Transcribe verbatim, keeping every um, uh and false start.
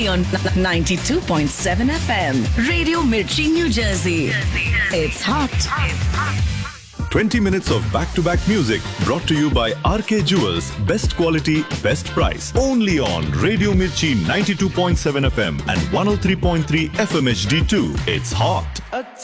only on ninety-two point seven F M. Radio Mirchi, New Jersey. It's hot. twenty minutes of back-to-back music brought to you by R K Jewels. Best quality, best price. Only on Radio Mirchi ninety-two point seven F M and one oh three point three F M H D two. It's hot.